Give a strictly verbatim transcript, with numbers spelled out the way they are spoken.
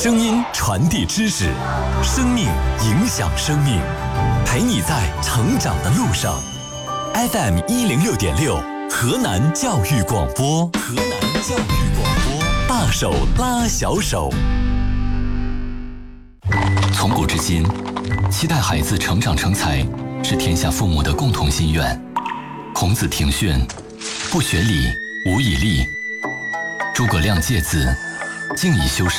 声音传递知识，生命影响生命，陪你在成长的路上。F M 一零六点六，河南教育广播，河南教育广播，大手拉小手。从古至今，期待孩子成长成才是天下父母的共同心愿。孔子庭训：不学礼，无以立。诸葛亮诫子：静以修身。